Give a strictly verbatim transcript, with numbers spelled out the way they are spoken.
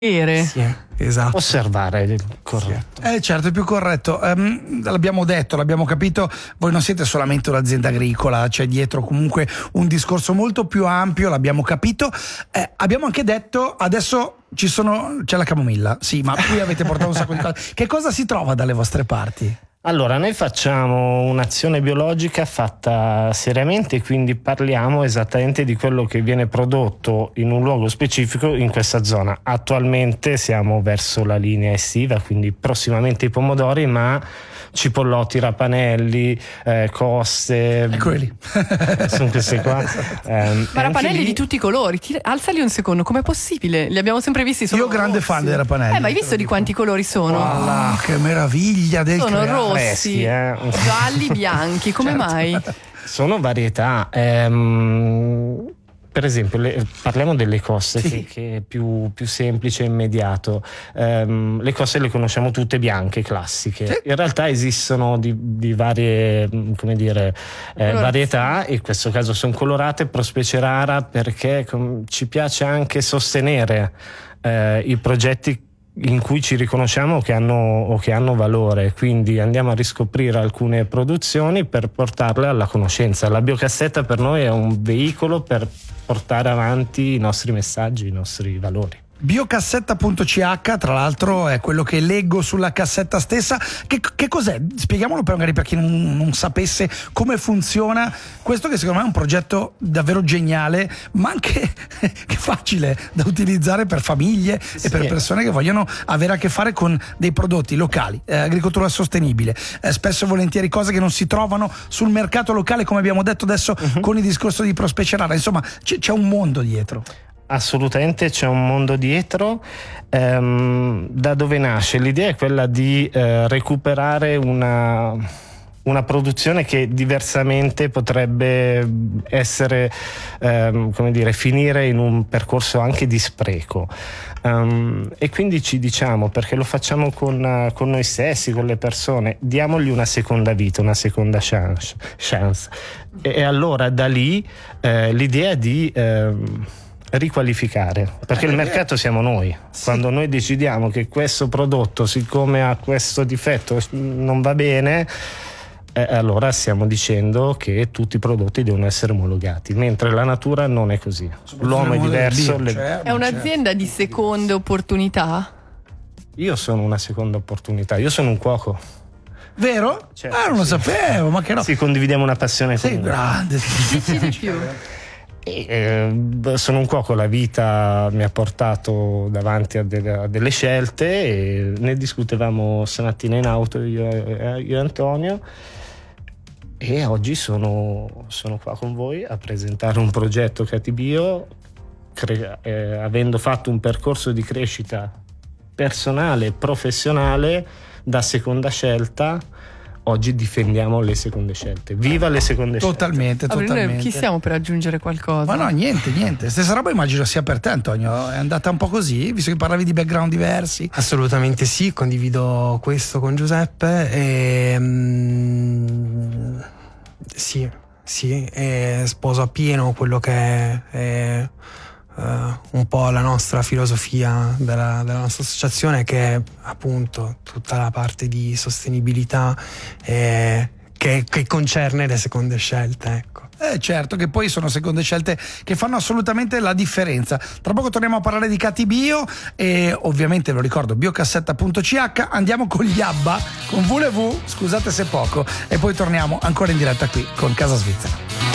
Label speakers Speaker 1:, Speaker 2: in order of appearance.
Speaker 1: Sì, esatto.
Speaker 2: Osservare, corretto.
Speaker 3: Eh certo, è più corretto. Um, l'abbiamo detto, l'abbiamo capito, voi non siete solamente un'azienda agricola, c'è dietro comunque un discorso molto più ampio, l'abbiamo capito. Eh, abbiamo anche detto, adesso ci sono, c'è la camomilla, sì, ma qui avete portato un sacco di cose. Che cosa si trova dalle vostre parti?
Speaker 2: Allora, noi facciamo un'azione biologica fatta seriamente, quindi parliamo esattamente di quello che viene prodotto in un luogo specifico in questa zona. Attualmente siamo verso la linea estiva, quindi prossimamente i pomodori, ma cipollotti, rapanelli, eh, coste.
Speaker 3: Eccoli lì.
Speaker 2: Sono questi qua.
Speaker 1: Eh, ma rapanelli lì... di tutti i colori. Ti... Alzali un secondo, com'è possibile? Li abbiamo sempre visti solo
Speaker 3: Io grande
Speaker 1: rossi.
Speaker 3: fan dei rapanelli.
Speaker 1: Eh, ma hai visto di quanti colori sono?
Speaker 3: Wow, che meraviglia del
Speaker 1: sono
Speaker 3: creare.
Speaker 1: rossi,
Speaker 2: Freschi, eh.
Speaker 1: gialli, bianchi. Come
Speaker 3: Certo.
Speaker 1: mai?
Speaker 2: Sono varietà. Ehm... Per esempio, le, parliamo delle coste,
Speaker 3: sì.
Speaker 2: che, che è più, più semplice e immediato. Um, le coste le conosciamo tutte bianche, classiche.
Speaker 3: Sì.
Speaker 2: In realtà esistono di, di varie, come dire, eh, varietà, e in questo caso sono colorate, prospecie rara, perché com, ci piace anche sostenere eh, i progetti in cui ci riconosciamo che hanno o che hanno valore, quindi andiamo a riscoprire alcune produzioni per portarle alla conoscenza. La biocassetta per noi è un veicolo per portare avanti i nostri messaggi, i nostri valori.
Speaker 3: Biocassetta punto c h, tra l'altro, è quello che leggo sulla cassetta stessa. Che, che cos'è? Spieghiamolo per magari per chi non, non sapesse come funziona questo, che secondo me è un progetto davvero geniale, ma anche che facile da utilizzare per famiglie sì. e per persone che vogliono avere a che fare con dei prodotti locali, eh, agricoltura sostenibile, eh, spesso e volentieri cose che non si trovano sul mercato locale, come abbiamo detto adesso uh-huh. con il discorso di prospecie rara. Insomma, c- c'è un mondo dietro.
Speaker 2: Assolutamente c'è un mondo dietro. Ehm, da dove nasce? L'idea è quella di eh, recuperare una, una produzione che diversamente potrebbe essere, ehm, come dire, finire in un percorso anche di spreco. Um, e quindi ci diciamo, perché lo facciamo con, con noi stessi, con le persone, diamogli una seconda vita, una seconda chance. chance. E, e allora da lì eh, l'idea di... Ehm, riqualificare, perché eh, il mercato siamo noi. Sì. Quando noi decidiamo che questo prodotto, siccome ha questo difetto, non va bene, eh, allora stiamo dicendo che tutti i prodotti devono essere omologati, mentre la natura non è così. L'uomo è diverso.
Speaker 3: Dio,
Speaker 2: le...
Speaker 3: certo,
Speaker 1: è un'azienda certo. di seconde opportunità?
Speaker 2: Io sono una seconda opportunità, io sono un cuoco.
Speaker 3: Vero?
Speaker 2: Certo,
Speaker 3: ah, non lo
Speaker 2: sì.
Speaker 3: sapevo, ma che no.
Speaker 2: Sì, condividiamo una passione
Speaker 3: Sei
Speaker 2: comune.
Speaker 3: grande.
Speaker 1: Dici di più.
Speaker 2: E, eh, sono un cuoco, la vita mi ha portato davanti a, de- a delle scelte, e ne discutevamo stamattina in auto io, io e Antonio, e oggi sono, sono qua con voi a presentare un progetto Catibio, cre- eh, avendo fatto un percorso di crescita personale e professionale da seconda scelta. Oggi difendiamo le seconde scelte. Viva le seconde
Speaker 3: totalmente,
Speaker 1: scelte.
Speaker 3: Totalmente,
Speaker 1: totalmente. Chi siamo per aggiungere qualcosa?
Speaker 3: Ma no, niente, niente. Stessa roba immagino sia per te, Antonio. È andata un po' così, visto che parlavi di background diversi?
Speaker 4: Assolutamente sì, condivido questo con Giuseppe. E, mm, sì, sì, e sposo appieno quello che è... è Uh, un po' la nostra filosofia della, della nostra associazione, che è appunto tutta la parte di sostenibilità eh, che, che concerne le seconde scelte, ecco.
Speaker 3: Eh certo, che poi sono seconde scelte che fanno assolutamente la differenza. Tra poco torniamo a parlare di Catibio e ovviamente, lo ricordo, biocassetta punto c h. Andiamo con gli ABBA, con Voulez-vous, scusate se poco, e poi torniamo ancora in diretta qui con Casa Svizzera.